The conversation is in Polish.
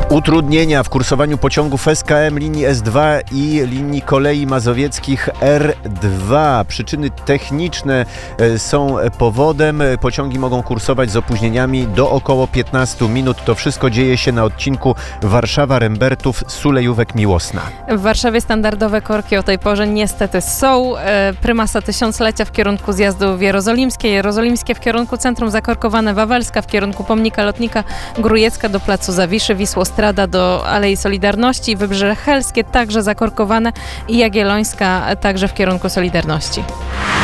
Utrudnienia w kursowaniu pociągów SKM linii S2 i linii kolei mazowieckich R2. Przyczyny techniczne są powodem. Pociągi mogą kursować z opóźnieniami do około 15 minut. To wszystko dzieje się na odcinku Warszawa-Rembertów, Sulejówek-Miłosna. W Warszawie standardowe korki o tej porze niestety są. Prymasa Tysiąclecia w kierunku zjazdów Jerozolimskie w kierunku centrum zakorkowane, Wawelska w kierunku pomnika lotnika, Grójecka do placu Zawiszy, Wisłostrada do Alei Solidarności, Wybrzeże Helskie także zakorkowane i Jagiellońska także w kierunku Solidarności.